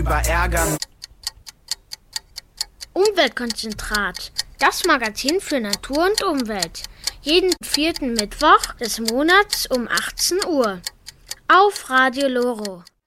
Ärgern. Umweltkonzentrat, das Magazin für Natur und Umwelt. Jeden 4. Mittwoch des Monats um 18 Uhr. Auf Radio Loro.